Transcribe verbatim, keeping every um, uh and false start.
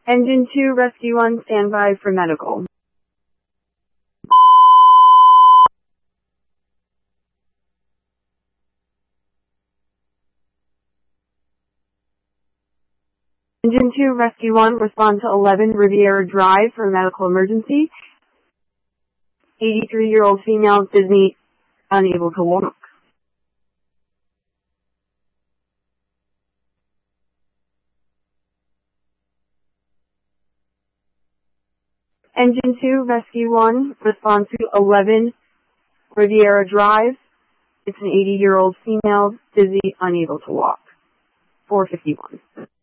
Engine two, Rescue one, standby for medical. Engine two, Rescue one, respond to eleven Riviera Drive for medical emergency. eighty-three-year-old female, dizzy, unable to walk. Engine two, Rescue one, respond to eleven Riviera Drive. It's an eighty-year-old female, dizzy, unable to walk. four fifty-one.